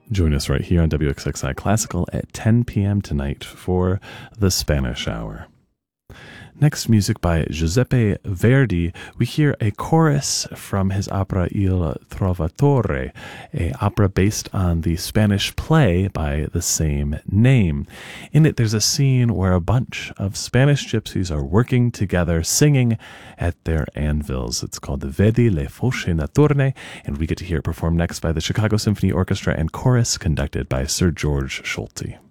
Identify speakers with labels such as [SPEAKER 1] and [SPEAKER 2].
[SPEAKER 1] Join us right here on WXXI Classical at 10 p.m. tonight for the Spanish Hour. Next, music by Giuseppe Verdi. We hear a chorus from his opera Il Trovatore, an opera based on the Spanish play by the same name. In it, there's a scene where a bunch of Spanish gypsies are working together, singing at their anvils. It's called the Vedi le Fosche Notturne, and we get to hear it performed next by the Chicago Symphony Orchestra and Chorus, conducted by Sir George Solti.